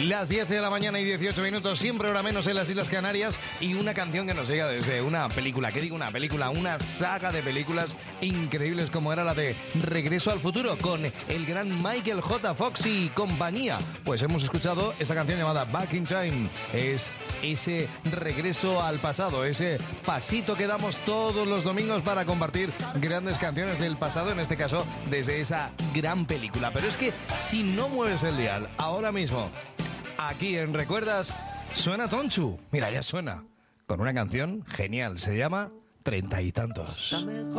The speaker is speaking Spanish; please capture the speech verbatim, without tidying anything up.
Las diez de la mañana y dieciocho minutos, siempre hora menos en las Islas Canarias, y una canción que nos llega desde una película, ¿qué digo una película? Una saga de películas increíbles como era la de Regreso al Futuro, con el gran Michael J. Fox y compañía. Pues hemos escuchado esta canción llamada Back in Time. Es ese regreso al pasado, ese pasito que damos todos los domingos para compartir grandes canciones del pasado, en este caso desde esa gran película. Pero es que si no mueves el dial ahora mismo, aquí en Recuerdas, suena Tonchu. Mira, ya suena con una canción genial, se llama Treinta y Tantos.